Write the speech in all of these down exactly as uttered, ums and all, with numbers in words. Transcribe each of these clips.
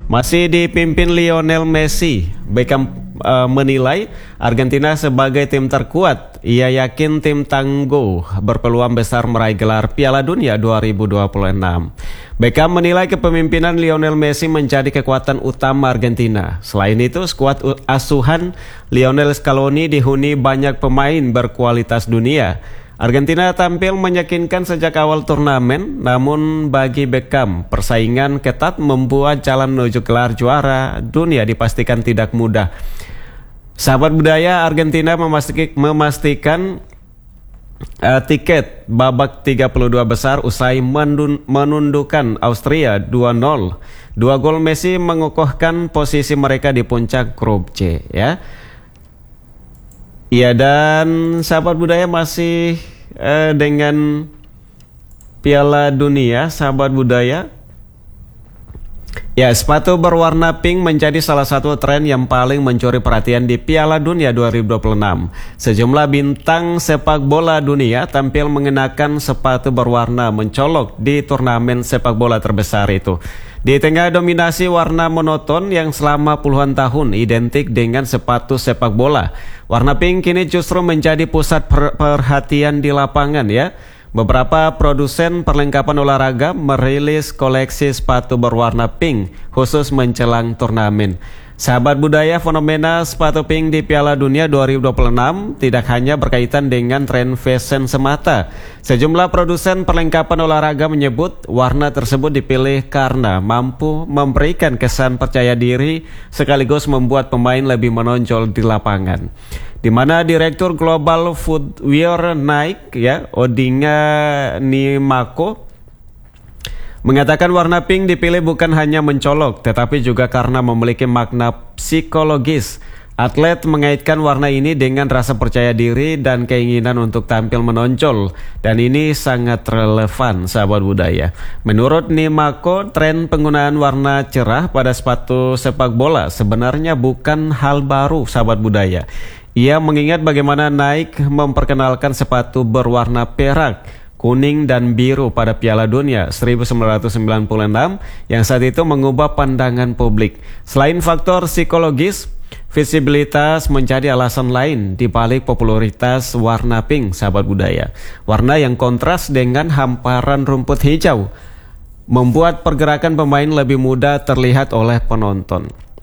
Masih dipimpin Lionel Messi, Beckham uh, menilai Argentina sebagai tim terkuat. Ia yakin tim tangguh berpeluang besar meraih gelar Piala Dunia dua ribu dua puluh enam. Beckham menilai kepemimpinan Lionel Messi menjadi kekuatan utama Argentina. Selain itu, skuad asuhan Lionel Scaloni dihuni banyak pemain berkualitas dunia. Argentina tampil meyakinkan sejak awal turnamen, namun bagi Beckham, persaingan ketat membuat jalan menuju gelar juara dunia dipastikan tidak mudah. Sahabat budaya, Argentina memastikan, memastikan uh, tiket babak tiga puluh dua besar usai menun, menundukkan Austria dua nol. Dua gol Messi mengukuhkan posisi mereka di puncak grup C, ya. Iya, dan sahabat budaya masih eh, dengan Piala Dunia, sahabat budaya. Ya, sepatu berwarna pink menjadi salah satu tren yang paling mencuri perhatian di Piala Dunia dua ribu dua puluh enam. Sejumlah bintang sepak bola dunia tampil mengenakan sepatu berwarna mencolok di turnamen sepak bola terbesar itu. Di tengah dominasi warna monoton yang selama puluhan tahun identik dengan sepatu sepak bola, warna pink kini justru menjadi pusat per- perhatian di lapangan, ya. Beberapa produsen perlengkapan olahraga merilis koleksi sepatu berwarna pink khusus menjelang turnamen. Sahabat budaya, fenomena sepatu pink di Piala Dunia dua ribu dua puluh enam tidak hanya berkaitan dengan tren fashion semata. Sejumlah produsen perlengkapan olahraga menyebut warna tersebut dipilih karena mampu memberikan kesan percaya diri sekaligus membuat pemain lebih menonjol di lapangan. Di mana Direktur Global Footwear Nike, ya, Odinga Nimako, mengatakan warna pink dipilih bukan hanya mencolok, tetapi juga karena memiliki makna psikologis. Atlet mengaitkan warna ini dengan rasa percaya diri dan keinginan untuk tampil menonjol, dan ini sangat relevan, sahabat budaya. Menurut Nimako, tren penggunaan warna cerah pada sepatu sepak bola sebenarnya bukan hal baru, sahabat budaya. Ia mengingat bagaimana Nike memperkenalkan sepatu berwarna perak, kuning dan biru pada Piala Dunia seribu sembilan ratus sembilan puluh enam yang saat itu mengubah pandangan publik. Selain faktor psikologis, visibilitas menjadi alasan lain di balik popularitas warna pink, sahabat budaya. Warna yang kontras dengan hamparan rumput hijau membuat pergerakan pemain lebih mudah terlihat oleh penonton.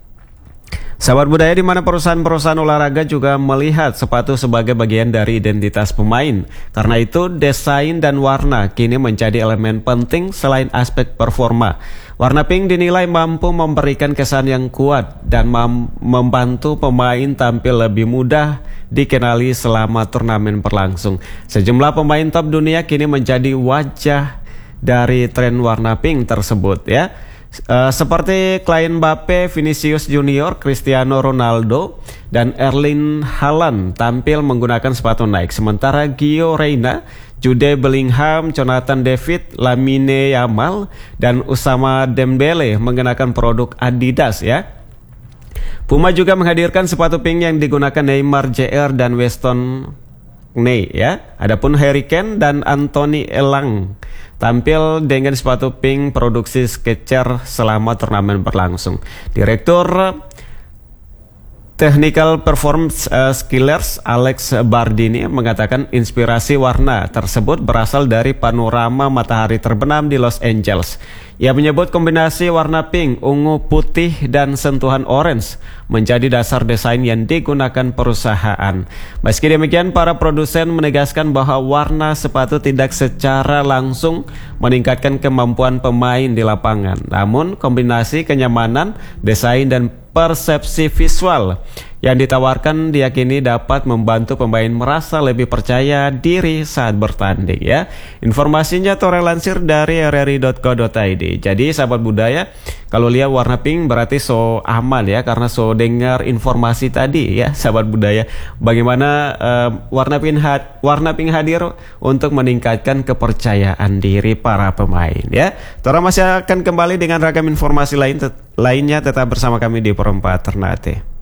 Sahabat budaya, di mana perusahaan-perusahaan olahraga juga melihat sepatu sebagai bagian dari identitas pemain. Karena itu, desain dan warna kini menjadi elemen penting selain aspek performa. Warna pink dinilai mampu memberikan kesan yang kuat dan mem- membantu pemain tampil lebih mudah dikenali selama turnamen berlangsung. Sejumlah pemain top dunia kini menjadi wajah dari tren warna pink tersebut, ya. Uh, seperti Kylian Mbappe, Vinicius Junior, Cristiano Ronaldo, dan Erling Haaland tampil menggunakan sepatu Nike. Sementara Gio Reyna, Jude Bellingham, Jonathan David, Lamine Yamal, dan Ousmane Dembele mengenakan produk Adidas, ya. Puma juga menghadirkan sepatu pink yang digunakan Neymar Junior dan Weston Nih, ya. Adapun Harry Kane dan Anthony Elang tampil dengan sepatu pink produksi Skechers selama turnamen berlangsung. Direktur Technical Performance uh, Skillers Alex Bardini mengatakan inspirasi warna tersebut berasal dari panorama matahari terbenam di Los Angeles. Ia menyebut kombinasi warna pink, ungu, putih, dan sentuhan orange menjadi dasar desain yang digunakan perusahaan. Meski demikian, para produsen menegaskan bahwa warna sepatu tidak secara langsung meningkatkan kemampuan pemain di lapangan. Namun, kombinasi kenyamanan, desain, dan persepsi visual yang ditawarkan diyakini dapat membantu pemain merasa lebih percaya diri saat bertanding, ya. Informasinya terlansir dari r r i dot co dot i d. Jadi sahabat budaya, kalau lihat warna pink berarti so aman, ya, karena so dengar informasi tadi, ya, sahabat budaya. Bagaimana uh, warna pink had, warna pink hadir untuk meningkatkan kepercayaan diri para pemain, ya. Tora masih akan kembali dengan ragam informasi lain tet- lainnya tetap bersama kami di Perempat Ternate.